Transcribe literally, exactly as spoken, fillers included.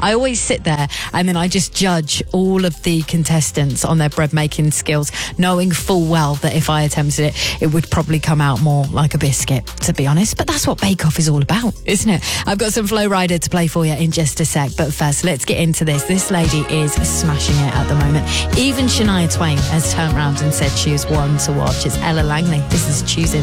I always sit there and then I just judge all of the contestants on their bread making skills, knowing full well that if I attempted it, it would probably come out more like a biscuit, to be honest. But that's what Bake Off is all about, isn't it? I've got some Flo Rida to play for you in just a sec. But first, let's get into this. This lady is smashing it at the moment. Even Shania Twain has turned around and said she was one to watch. It's Ella Langley. This is Choosing.